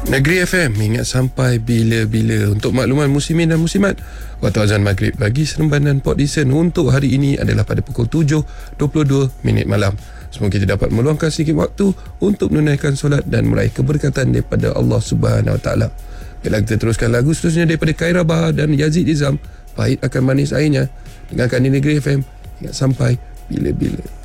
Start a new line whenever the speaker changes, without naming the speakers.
Negeri FM, ingat sampai bila-bila. Untuk makluman muslimin dan muslimat, waktu azan maghrib bagi Seremban dan Port Dickson untuk hari ini adalah pada pukul 7.22 malam. Semoga kita dapat meluangkan sedikit waktu untuk menunaikan solat dan meraih keberkatan daripada Allah Subhanahu Wa Taala. Baiklah, kita teruskan lagu seterusnya daripada Khairah Bahar dan Yazid Izam, Pahit Akan Manis Airnya. Dengarkan di Negeri FM, ingat sampai bila-bila.